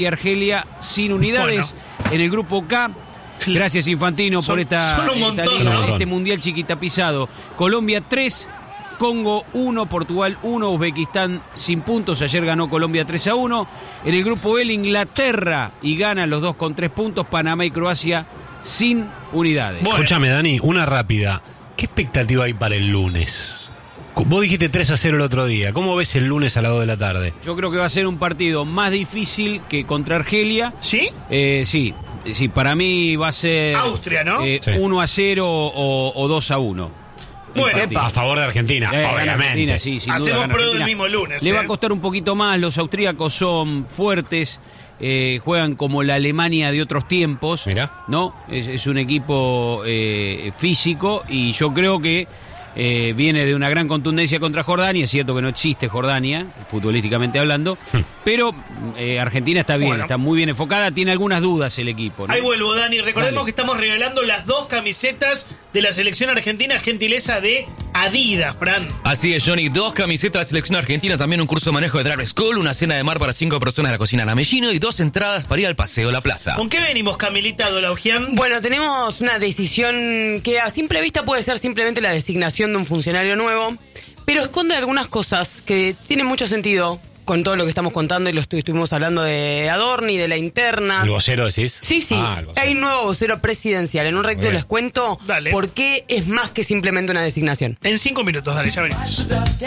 y Argelia sin unidades. Bueno. En el grupo K, gracias Infantino por esta liga, este mundial chiquitapizado. Colombia 3, Congo 1, Portugal 1, Uzbekistán sin puntos. Ayer ganó Colombia 3-1. En el grupo L, Inglaterra y Ghana, los dos con 3 puntos. Panamá y Croacia sin unidades. Bueno. Escúchame, Dani, una rápida. ¿Qué expectativa hay para el lunes? Vos dijiste 3-0 el otro día. ¿Cómo ves el lunes a las 2 de la tarde? Yo creo que va a ser un partido más difícil que contra Argelia. ¿Sí? Sí, para mí va a ser... Austria, ¿no? Sí. 1-0 o 2-1. Bueno, a favor de Argentina, obviamente. Argentina, sí, sin duda, hacemos prueba el mismo lunes. Le va a costar un poquito más. Los austríacos son fuertes. Juegan como la Alemania de otros tiempos. Mirá. ¿No? Es un equipo físico y yo creo que viene de una gran contundencia contra Jordania. Es cierto que no existe Jordania, futbolísticamente hablando, pero Argentina está bien, está muy bien enfocada. Tiene algunas dudas el equipo, ¿no? Ahí vuelvo, Dani. Recordemos que estamos regalando las 2 camisetas de la selección argentina, gentileza de Adidas, Fran. Así es, Johnny. 2 camisetas de la selección argentina, también un curso de manejo de Drive School, una cena de mar para 5 personas de la cocina Namellino y 2 entradas para ir al Paseo de la Plaza. ¿Con qué venimos, Camilita Dolaugian? Bueno, tenemos una decisión que a simple vista puede ser simplemente la designación de un funcionario nuevo, pero esconde algunas cosas que tienen mucho sentido con todo lo que estamos contando y lo estuvimos hablando de Adorni, de la interna. ¿El vocero decís? Sí. Hay un nuevo vocero presidencial. En un ratito les cuento por qué es más que simplemente una designación. En 5 minutos, dale, ya venimos.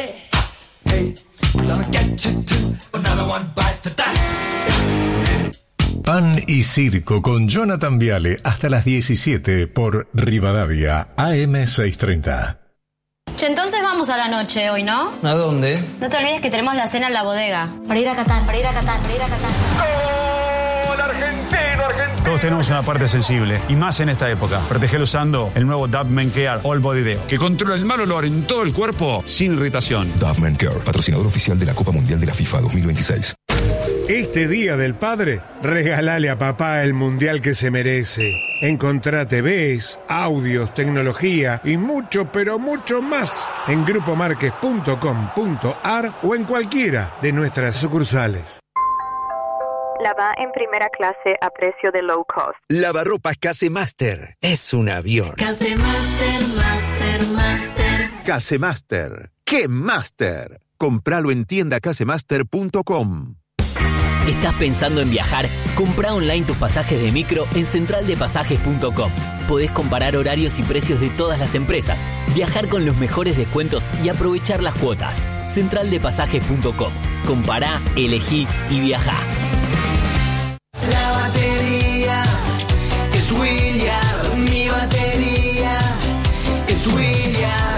Pan y Circo con Jonathan Viale hasta las 17 por Rivadavia AM630. Che, entonces vamos a la noche hoy, ¿no? ¿A dónde? No te olvides que tenemos la cena en la bodega. Para ir a Qatar. ¡Gol argentino! Todos tenemos una parte sensible, y más en esta época. Protegelo usando el nuevo Dove Men Care All Body Deo, que controla el mal olor en todo el cuerpo sin irritación. Dove Men Care, patrocinador oficial de la Copa Mundial de la FIFA 2026. Este Día del Padre, regálale a papá el mundial que se merece. Encontrá TVs, audios, tecnología y mucho, pero mucho más en grupomarques.com.ar o en cualquiera de nuestras sucursales. Lava en primera clase a precio de low cost. Lavarropas Casemaster. Es un avión. Casemaster, Master. Casemaster. ¡Qué Master! Compralo en tiendacasemaster.com. ¿Estás pensando en viajar? Comprá online tus pasajes de micro en centraldepasajes.com. Podés comparar horarios y precios de todas las empresas, viajar con los mejores descuentos y aprovechar las cuotas. Centraldepasajes.com. Compará, elegí y viajá. La batería es Williard. Mi batería es Williard.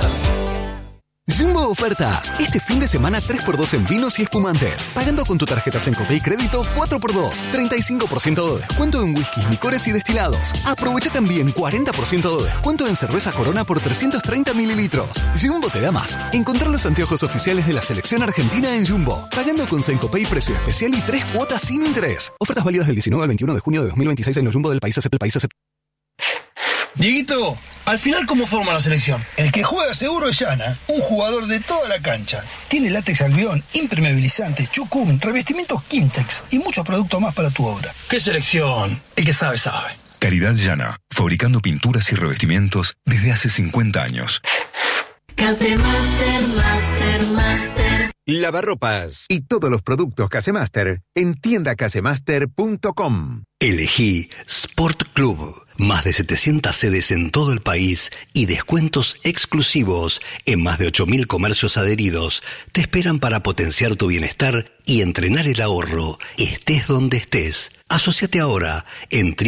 Jumbo Ofertas. Este fin de semana 3x2 en vinos y espumantes. Pagando con tu tarjeta Sencopay Crédito 4x2. 35% de descuento en whiskies, licores y destilados. Aprovecha también 40% de descuento en cerveza Corona por 330 mililitros. Jumbo te da más. Encontrar los anteojos oficiales de la selección argentina en Jumbo. Pagando con Sencopay precio especial y 3 cuotas sin interés. Ofertas válidas del 19 al 21 de junio de 2026 en los Jumbo del país ACP. Dieguito, al final, ¿cómo forma la selección? El que juega seguro es Llana, un jugador de toda la cancha. Tiene látex albión, impermeabilizante, chucún, revestimientos Kimtex y muchos productos más para tu obra. ¿Qué selección? El que sabe, sabe. Caridad Llana, fabricando pinturas y revestimientos desde hace 50 años. Casemaster, Master. Lavarropas y todos los productos Casemaster en tiendacasemaster.com. Elegí Sport Club. Más de 700 sedes en todo el país y descuentos exclusivos en más de 8.000 comercios adheridos te esperan para potenciar tu bienestar y entrenar el ahorro, estés donde estés. Asociate ahora en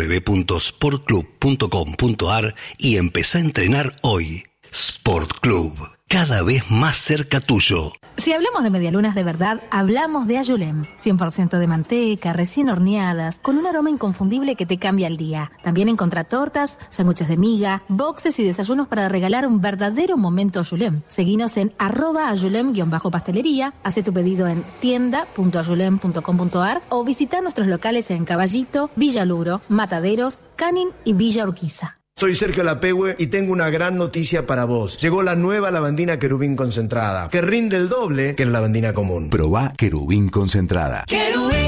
www.sportclub.com.ar y empezá a entrenar hoy. Sport Club, cada vez más cerca tuyo. Si hablamos de medialunas de verdad, hablamos de Ayulem. 100% de manteca, recién horneadas, con un aroma inconfundible que te cambia el día. También encontrá tortas, sándwiches de miga, boxes y desayunos para regalar un verdadero momento Ayulem. Seguinos en @ayulem_pastelería, hace tu pedido en tienda.ayulem.com.ar o visita nuestros locales en Caballito, Villa Luro, Mataderos, Canin y Villa Urquiza. Soy Sergio Lapehue y tengo una gran noticia para vos. Llegó la nueva lavandina Querubín concentrada, que rinde el doble que la lavandina común. Probá Querubín concentrada. Querubín.